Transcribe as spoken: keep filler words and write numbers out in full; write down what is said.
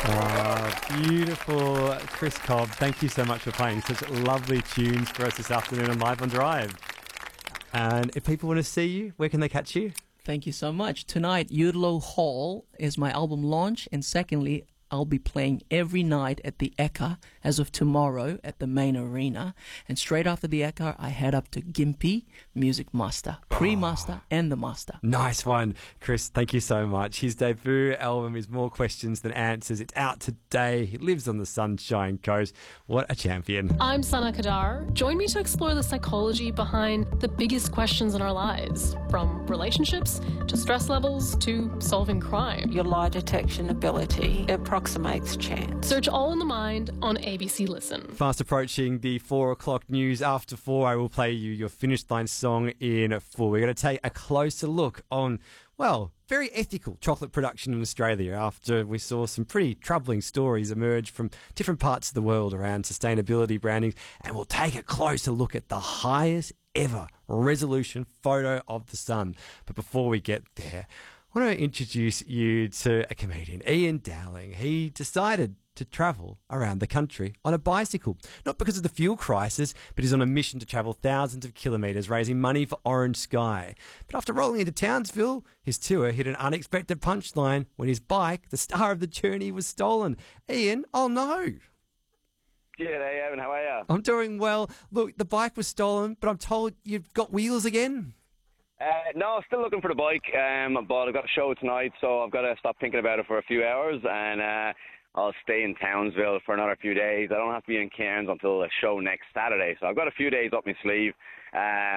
Oh, beautiful. Chris Cobb, thank you so much for playing such lovely tunes for us this afternoon on Live on Drive. And if people want to see you, where can they catch you? Thank you so much. Tonight, Udalo Hall is my album launch, and secondly, I'll be playing every night at the Eka as of tomorrow at the main arena. And straight after the Eka, I head up to Gympie Music Master, pre-master oh. and the master. Nice one. Chris, thank you so much. His debut album is More Questions Than Answers. It's out today. He lives on the Sunshine Coast. What a champion. I'm Sana Kadar. Join me to explore the psychology behind the biggest questions in our lives, from relationships to stress levels to solving crime. Your lie detection ability approximates chance. Search All in the Mind on A B C Listen. Fast approaching the four o'clock news. After four, I will play you your Finish Line song in full. We're going to take a closer look on, well, very ethical chocolate production in Australia after we saw some pretty troubling stories emerge from different parts of the world around sustainability branding. And we'll take a closer look at the highest ever resolution photo of the sun. But before we get there, I want to introduce you to a comedian, Ian Dowling. He decided to travel around the country on a bicycle, not because of the fuel crisis, but he's on a mission to travel thousands of kilometres, raising money for Orange Sky. But after rolling into Townsville, his tour hit an unexpected punchline when his bike, the star of the journey, was stolen. Ian, oh no. G'day, Evan. How are you? I'm doing well. Look, the bike was stolen, but I'm told you've got wheels again. Uh, no, still looking for the bike, um, but I've got a show tonight, so I've got to stop thinking about it for a few hours, and uh, I'll stay in Townsville for another few days. I don't have to be in Cairns until the show next Saturday, so I've got a few days up my sleeve. Uh,